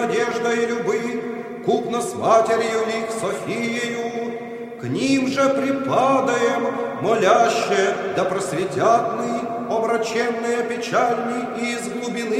надеждой любы, купно с матерью их Софиею, к ним же припадаем, моляще, да просветят мы, омраченные печальни из глубины